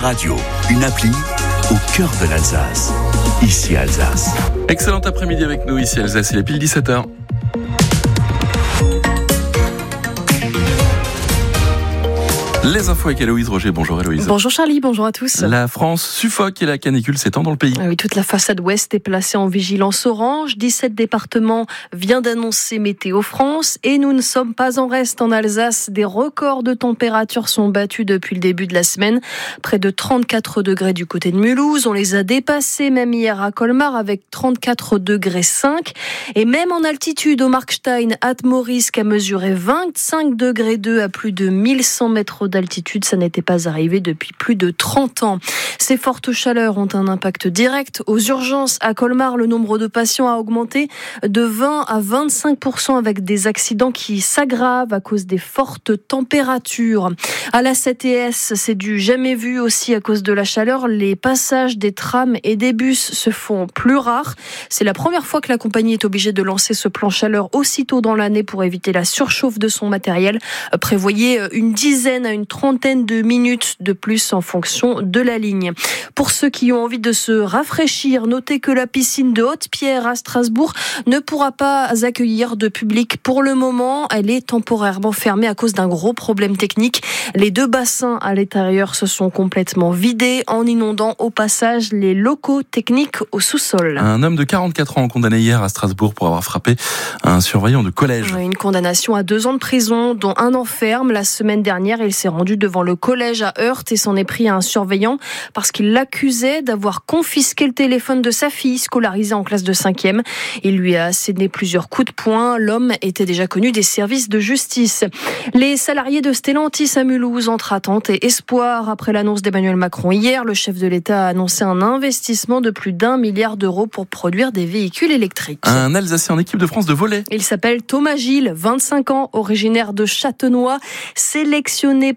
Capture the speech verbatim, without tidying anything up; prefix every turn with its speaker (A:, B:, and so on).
A: radio, une appli au cœur de l'Alsace. Ici Alsace.
B: Excellent après-midi avec nous ici Alsace, il est pile dix-sept heures. Les infos avec Héloïse Roger. Bonjour Héloïse.
C: Bonjour Charlie, bonjour à tous.
B: La France suffoque et la canicule s'étend dans le pays.
C: Oui, toute la façade ouest est placée en vigilance orange. dix-sept départements vient d'annoncer Météo France. Et nous ne sommes pas en reste en Alsace. Des records de température sont battus depuis le début de la semaine. Près de trente-quatre degrés du côté de Mulhouse. On les a dépassés même hier à Colmar avec trente-quatre degrés cinq. Et même en altitude au Markstein, Atmorisk a mesuré vingt-cinq degrés deux à plus de mille cent mètres d'altitude, ça n'était pas arrivé depuis plus de trente ans. Ces fortes chaleurs ont un impact direct. Aux urgences à Colmar, le nombre de patients a augmenté de vingt à vingt-cinq pour cent avec des accidents qui s'aggravent à cause des fortes températures. À la C T S, c'est du jamais vu aussi à cause de la chaleur. Les passages des trams et des bus se font plus rares. C'est la première fois que la compagnie est obligée de lancer ce plan chaleur aussitôt dans l'année pour éviter la surchauffe de son matériel. Prévoyez une dizaine à une trentaine de minutes de plus en fonction de la ligne. Pour ceux qui ont envie de se rafraîchir, notez que la piscine de Haute-Pierre à Strasbourg ne pourra pas accueillir de public pour le moment. Elle est temporairement fermée à cause d'un gros problème technique. Les deux bassins à l'intérieur se sont complètement vidés en inondant au passage les locaux techniques au sous-sol.
B: Un homme de quarante-quatre ans condamné hier à Strasbourg pour avoir frappé un surveillant de collège.
C: Une condamnation à deux ans de prison, dont un an ferme. La semaine dernière, il s'est rendu devant le collège à Heurt et s'en est pris à un surveillant parce qu'il l'accusait d'avoir confisqué le téléphone de sa fille scolarisée en classe de cinquième. Il lui a asséné plusieurs coups de poing. L'homme était déjà connu des services de justice. Les salariés de Stellantis à Mulhouse entre attente et espoir. Après l'annonce d'Emmanuel Macron hier, le chef de l'État a annoncé un investissement de plus d'un milliard d'euros pour produire des véhicules électriques.
B: Un Alsacien en équipe de France de volley.
C: Il s'appelle Thomas Gilles, vingt-cinq ans, originaire de Châtenois, sélectionné